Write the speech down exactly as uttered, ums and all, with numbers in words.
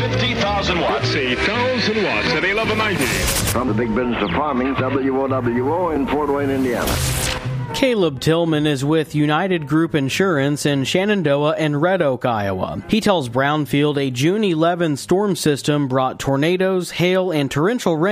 fifty thousand watts. fifty thousand watts at eleven ninety. From the big business of farming, W O W O in Fort Wayne, Indiana. Caleb Tillman is with United Group Insurance in Shenandoah and Red Oak, Iowa. He tells Brownfield a June eleventh storm system brought tornadoes, hail, and torrential rain